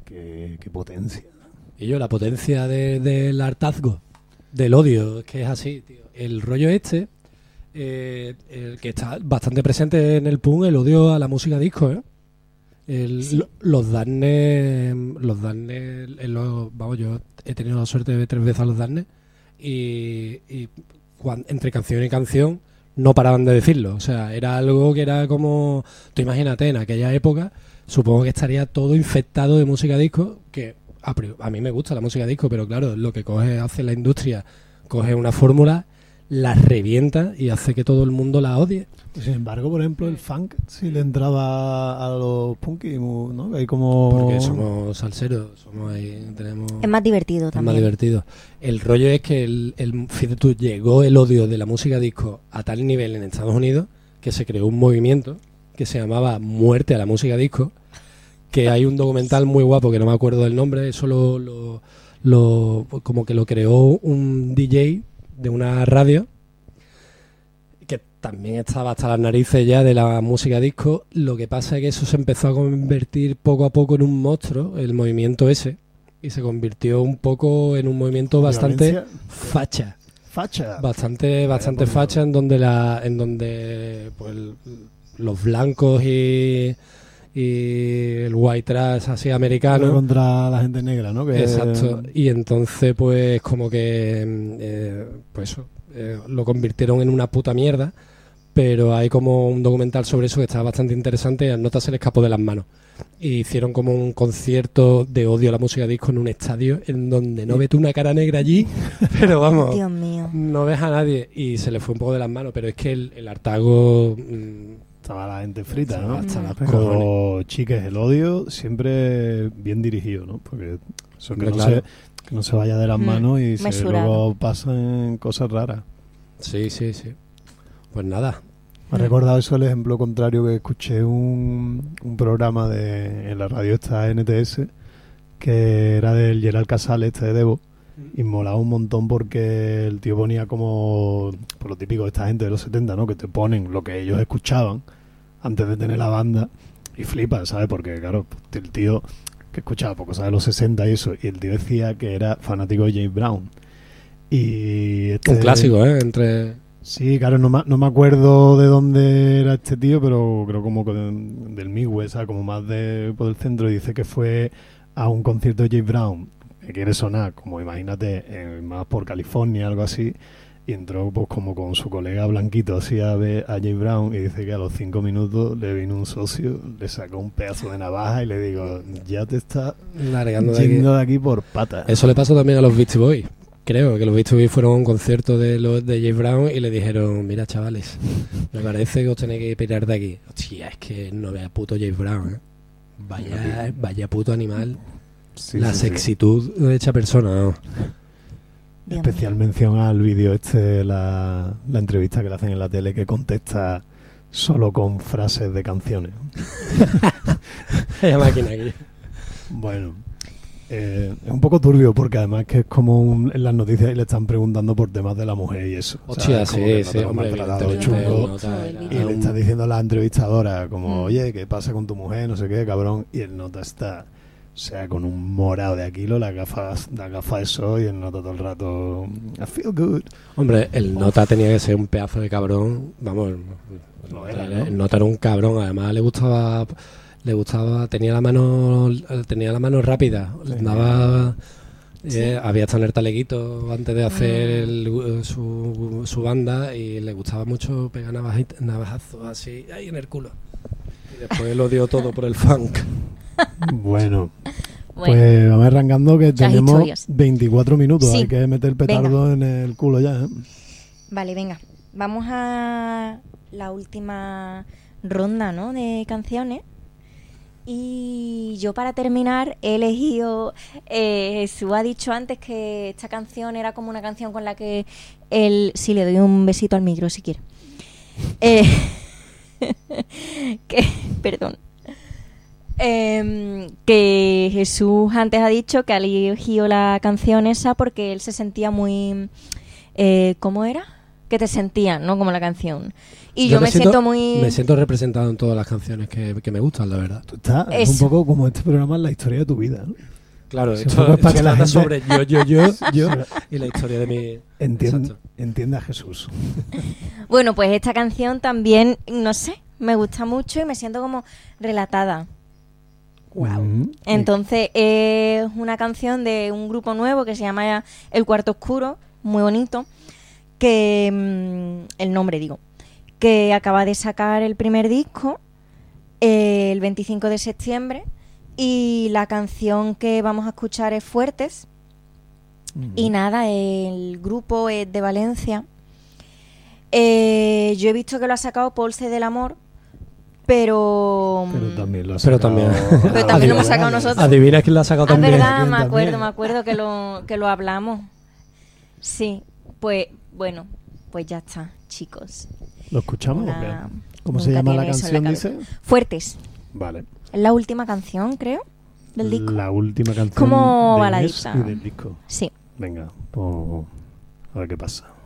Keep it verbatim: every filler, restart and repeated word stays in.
qué, qué potencia. Y yo, la potencia de, del hartazgo, del odio, es que es así, tío. El rollo este, eh, el que está bastante presente en el punk, el odio a la música disco, ¿eh? El, Sí. lo- los Darnes, los Darnes, en los- vamos, yo he tenido la suerte de ver tres veces a los Darnes y, y cuan- entre canción y canción no paraban de decirlo. O sea, era algo que era como, tú imagínate, en aquella época, supongo que estaría todo infectado de música disco, que a, pri- a mí me gusta la música disco, pero claro, lo que coge, hace la industria, coge una fórmula, la revienta y hace que todo el mundo la odie. Sin embargo, por ejemplo, el funk sí le entraba a los punky, ¿no? Hay como... Porque somos salseros, somos ahí, tenemos... Es más divertido Es también. más divertido. El rollo es que el, el, fíjate tú, llegó el odio de la música disco a tal nivel en Estados Unidos que se creó un movimiento que se llamaba Muerte a la música disco, que hay un documental muy guapo que no me acuerdo del nombre, eso lo, lo, lo- como que lo creó un D J de una radio que también estaba hasta las narices ya de la música disco. Lo que pasa es que eso se empezó a convertir poco a poco en un monstruo, el movimiento ese, y se convirtió un poco en un movimiento bastante Violencia. facha, Facha. bastante bastante por facha, Dios. en donde la en donde pues el- los blancos y y el white trash así americano. Contra la gente negra, ¿no? Que, Exacto. Y entonces, pues, como que, mm, eh, pues eso, eh, lo convirtieron en una puta mierda. Pero hay como un documental sobre eso que está bastante interesante y a Nota se le escapó de las manos. Y hicieron como un concierto de odio a la música disco en un estadio en donde no ves tú una cara negra allí, pero vamos, Dios mío. no ves a nadie. Y se le fue un poco de las manos, pero es que el, el hartago... mm, Estaba la gente frita, ¿no? hasta las Pero, cojones. chiques, el odio siempre bien dirigido, ¿no? Porque eso que Hombre, no, claro. se, que no se vaya de las Mm, manos y se, mesurado. luego pasan cosas raras. Sí, sí, sí. Pues nada. Me ha recordado eso el ejemplo contrario que escuché un, un programa de en la radio esta N T S que era del Gerald Casale, este de Devo, y molaba un montón porque el tío ponía como, por lo típico de esta gente de los setenta, ¿no? Que te ponen lo que ellos escuchaban antes de tener la banda y flipas, ¿sabes? Porque claro, el tío que escuchaba poco, ¿sabes? Los sesenta y eso, y el tío decía que era fanático de James Brown. Y este, Un clásico, ¿eh? Entre... Sí, claro, no me, no me acuerdo de dónde era este tío, pero creo como que de- del Midwest, ¿sabes? Como más de por el centro, y dice que fue a un concierto de James Brown, que quiere sonar, como imagínate, eh, más por California, algo así, y entró pues como con su colega blanquito así a ver a James Brown, y dice que a los cinco minutos le vino un socio, le sacó un pedazo de navaja y le digo, ya te está Largando de aquí. yendo de aquí por patas. Eso le pasó también a los Beastie Boys. Creo que los Beastie Boys fueron a un concierto de los de James Brown y le dijeron, mira chavales, me parece que os tenéis que pirar de aquí. Hostia, es que no vea puto James Brown, ¿eh? Vaya, vaya puto animal. Sí, la sí, sí. sexitud de hecha persona, ¿no? Dios Especial mención al vídeo este, la, la entrevista que le hacen en la tele, que contesta solo con frases de canciones. Vaya máquina aquí. Bueno, eh, es un poco turbio porque además que es como un- en las noticias y le están preguntando por temas de la mujer y eso. Hostia, ¿sabes? Como que sí, no sí, te lo hombre, maltratado evidentemente, chungo. no, nota, era Y le un- está diciendo a la entrevistadora como, Mm. oye, ¿qué pasa con tu mujer? No sé qué, cabrón. Y el nota está, o sea, con un morado de Aquilo, las gafas, las gafas de sol, y el nota todo el rato, I feel good. Hombre, el Nota tenía que ser un pedazo de cabrón. Vamos, Lo el, era, ¿no? el Nota era un cabrón. Además le gustaba, le gustaba, tenía la mano, tenía la mano rápida. Sí. Andaba, Sí. eh, había estado en el taleguito antes de hacer Mm. el- su, su banda y le gustaba mucho pegar navajit- navajazos así ahí en el culo. Y después lo dio todo por el funk. Bueno, Bueno, pues vamos arrancando que Muchas tenemos historias. veinticuatro minutos. Sí. Hay que meter el petardo en el culo ya, ¿eh? vale, venga. Vamos a la última ronda, ¿no? De canciones. Y yo para terminar he elegido, eh, Jesús ha dicho antes que esta canción era como una canción con la que él, sí, le doy un besito al micro si quiere. Eh, que, perdón. Em, que Jesús antes ha dicho que ha elegido la canción esa porque él se sentía muy... Eh, ¿Cómo era? que te sentías, ¿no? Como la canción. Y Yo yo, me me siento- siento muy... Me siento representado en todas las canciones que, que me gustan, la verdad. Tú estás, es un Eso. poco como este programa es la historia de tu vida, ¿no? Claro, Sí, esto, un poco es para esto que la trata gente- sobre yo, yo, yo, yo y la historia de mi... Entiende, Exacto. entiende a Jesús. Bueno, pues esta canción también, no sé, me gusta mucho y me siento como relatada. Wow. Mm, Entonces es una canción de un grupo nuevo que se llama El Cuarto Oscuro, muy bonito, que mm, el nombre digo, que acaba de sacar el primer disco eh, el veinticinco de septiembre y la canción que vamos a escuchar es Fuertes. mm. Y nada, el grupo es de Valencia. Eh, yo he visto que lo ha sacado Polse del Amor, pero... Pero también lo has Pero sacado- también- Pero también lo hemos sacado nosotros. Adivina quién la ha sacado Ah, también. verdad, ¿Quién me también? acuerdo, me acuerdo que lo, que lo hablamos. Sí, pues bueno, pues ya está, chicos. ¿Lo escuchamos Una- o qué? ¿Cómo se nunca llama la tiene eso en la canción, cabeza. dice? Fuertes. Vale. Es la última canción, creo, del disco. La última canción Como de baladista. Inés y del disco. Sí. Venga, pues a ver qué pasa.